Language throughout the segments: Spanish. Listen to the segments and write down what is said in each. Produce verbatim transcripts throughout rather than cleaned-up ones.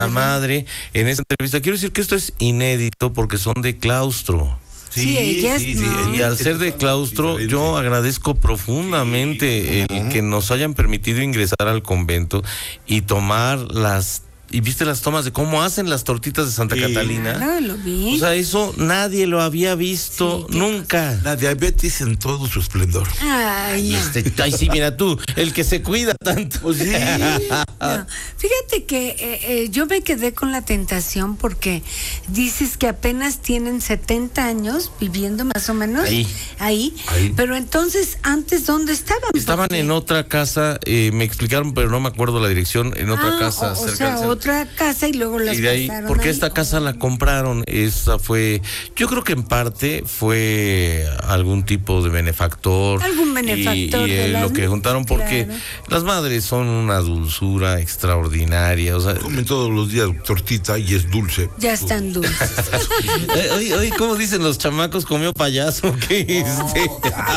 la madre en esta entrevista. Quiero decir que esto es inédito porque son de claustro. Sí, sí, ellas sí, no. sí, y al ser de claustro, yo agradezco profundamente el que nos hayan permitido ingresar al convento y tomar las... ¿Y viste las tomas de cómo hacen las tortitas de Santa sí. Catalina? Claro, lo vi. O sea, eso nadie lo había visto sí, nunca. La diabetes en todo su esplendor. Ay, este, ay, sí, mira tú, el que se cuida tanto. Pues sí. No, fíjate que eh, eh, yo me quedé con la tentación porque dices que apenas tienen setenta años viviendo más o menos ahí. Ahí. ahí. Pero entonces, ¿antes dónde estaban? Estaban porque... en otra casa, eh, me explicaron, pero no me acuerdo la dirección, en otra ah, casa. O, o cerca sea, del... otra casa y luego las y de ahí, pasaron porque ahí. esta casa la compraron, esa fue, yo creo que en parte fue algún tipo de benefactor. Algún benefactor. Y, y de eh, las... lo que juntaron, porque claro. Las madres son una dulzura extraordinaria, o sea. Comen todos los días tortita y es dulce. Ya están dulces. Oye, oye, ¿cómo dicen los chamacos? ¿Comió payaso? ¿Qué no, este?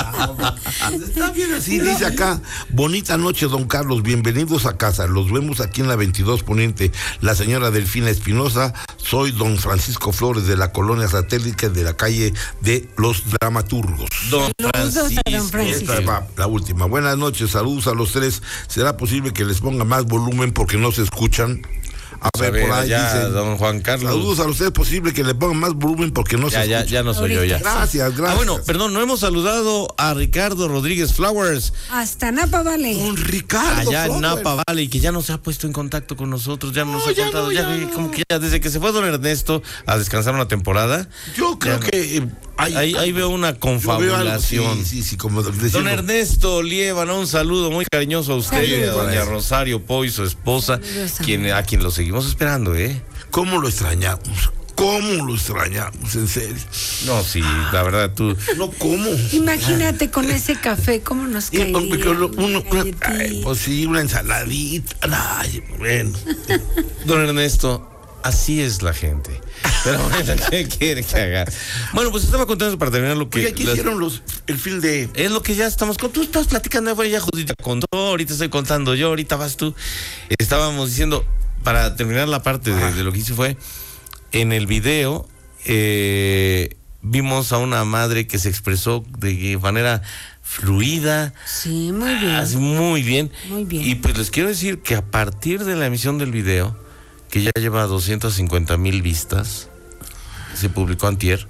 Está bien así, no. Dice acá, bonita noche, don Carlos, bienvenidos a casa, los vemos aquí en la veintidós Poniente, la señora Delfina Espinosa, soy don Francisco Flores de la colonia satélite de la calle de los Dramaturgos. Don Francisco. Don Francisco. Esta va, la última. Buenas noches, saludos a los tres. ¿Será posible que les ponga más volumen porque no se escuchan? A ver, ver, por ahí ya, dicen, don Juan Carlos. Saludos a ustedes, posible que le pongan más volumen porque no ya, se ya, escucha. ya no soy yo ya. Gracias, gracias. Ah, bueno, perdón, no hemos saludado a Ricardo Rodríguez Flowers. Hasta Napa Valley. Don Ricardo Allá Flowers. en Napa Valley, que ya no se ha puesto en contacto con nosotros, ya no, No, nos ha ya contado, no, ya, ya ya no. como que ya desde que se fue don Ernesto a descansar una temporada. Yo creo ya, que eh, hay, ahí, ahí veo una confabulación. Algo, sí, sí, sí, como decirlo. Don Ernesto Liévano, un saludo muy cariñoso a usted y a doña Rosario Poy, su esposa, quien, a quien lo seguimos esperando, ¿eh? ¿Cómo lo extrañamos? ¿Cómo lo extrañamos, en serio? No, sí, la verdad, tú... No, ¿cómo? Imagínate con ese café, ¿cómo nos Y, caería? uno, uno, Una ay, pues sí, una ensaladita. Ay, bueno. Don Ernesto, así es la gente. Pero bueno, ¿qué quiere que haga? Bueno, pues estaba contando para terminar lo que... Oye, ¿qué las... hicieron los, el fin de...? Es lo que ya estamos con... Tú estás platicando, afuera, ya Judita contó, ahorita estoy contando yo, ahorita vas tú. Estábamos diciendo, para terminar la parte de, de lo que hice fue, en el video eh, vimos a una madre que se expresó de manera fluida. Sí, muy bien. Así, muy bien. Muy bien. Y pues les quiero decir que a partir de la emisión del video, que ya lleva doscientas cincuenta mil vistas, se publicó antier,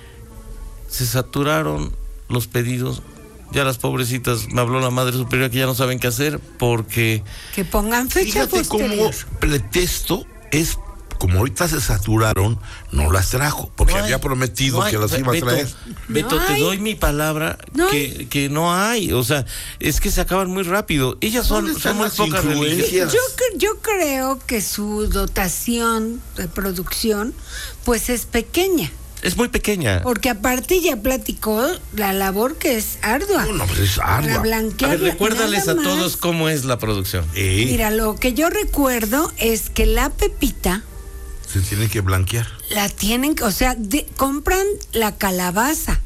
se saturaron los pedidos. Ya las pobrecitas, me habló la madre superior que ya no saben qué hacer porque... Que pongan fecha Fíjate posterior. cómo pretexto es, como ahorita se saturaron, no las trajo, porque No hay, había prometido no hay, que las iba Beto, a traer. Beto, No te hay. doy mi palabra No que, que no hay, o sea, es que se acaban muy rápido. Ellas son, ¿Dónde son están muy las pocas influencias? religiosas. Yo, cre- yo creo que su dotación de producción pues es pequeña, Es muy pequeña. porque aparte ya platicó la labor que es ardua. No, no, pues es Para ardua. A blanquear ver, recuérdales a nada más. todos cómo es la producción. Eh, Mira, lo que yo recuerdo es que la pepita se tiene que blanquear. la tienen, o sea, de- compran la calabaza.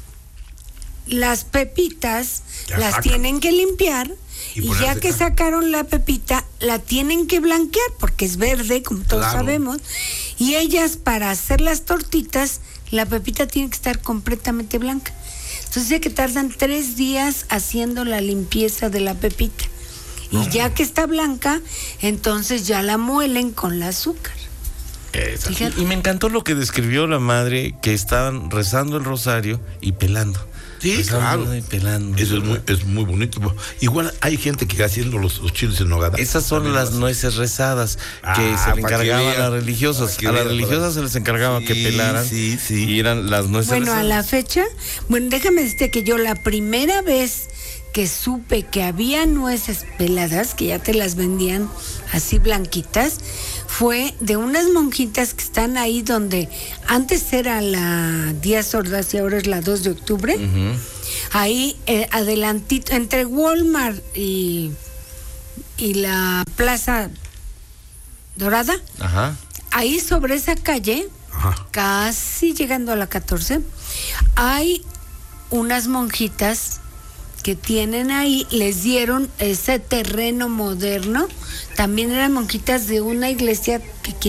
Las pepitas Ya las sacan. tienen que limpiar Y y, poner a ya que secar. sacaron la pepita, la tienen que blanquear porque es verde, como todos Claro. sabemos. Y ellas, para hacer las tortitas, la pepita tiene que estar completamente blanca. Entonces ya que tardan tres días haciendo la limpieza de la pepita. Y ya que está blanca, entonces ya la muelen con el azúcar. Fíjate. Y me encantó lo que describió la madre, que estaban rezando el rosario y pelando. Sí, Rezando claro. y pelando. Eso es muy, es muy bonito. Igual hay gente que haciendo los, los chiles en nogada. Esas son También las lo hace. nueces rezadas que Ah, se le para que encargaban a vean, las religiosas. para que A las vean, religiosas para- se les encargaba que Sí, pelaran. sí, sí. Y eran las nueces Bueno, a rezadas. la fecha, bueno, déjame decirte que yo la primera vez que supe que había nueces peladas, que ya te las vendían así blanquitas, fue de unas monjitas que están ahí donde antes era la Díaz Ordaz y ahora es la dos de octubre. Ujú. Ahí eh, adelantito, entre Walmart y, y la Plaza Dorada, Ajá. ahí sobre esa calle, Ajá. casi llegando a la catorce, hay unas monjitas que tienen ahí, les dieron ese terreno moderno. También eran monjitas de una iglesia que